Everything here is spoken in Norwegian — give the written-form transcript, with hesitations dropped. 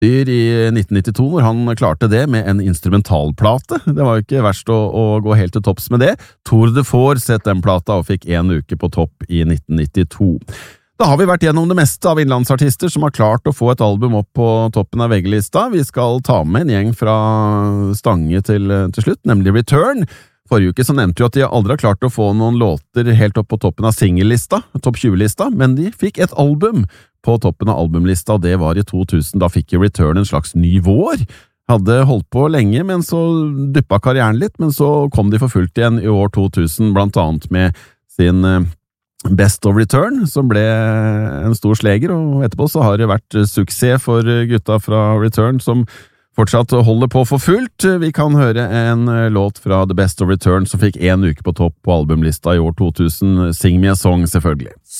I 1992, når han klarte det med en instrumentalplate. Det var jo ikke verst å gå helt til topps med det. Tour de Force het den plata og fikk 1 uke på topp I 1992. Da har vi vært gjennom det meste av innlandsartister som har klart å få et album opp på toppen av VG-lista. Vi skal ta med en gjeng fra Stange til slutt, nemlig Return. Forrige uke så nevnte vi at de aldri har klart å få noen låter helt opp på toppen av singellista, topp 20-lista, men de fikk et album på toppen av albumlista, og det var I 2000. Da fikk jo Return en slags ny vår. Hadde holdt på lenge, men så duppa karrieren litt, men så kom de for fullt igjen I år 2000, blant annet med sin Best of Return, som ble en stor sleger, og etterpå så har det vært suksess for gutta fra Return, som fortsatt holder på for fullt. Vi kan høre en låt fra The Best of Return, som fikk 1 uke på topp på albumlista I år 2000. Sing Me a Song, selvfølgelig.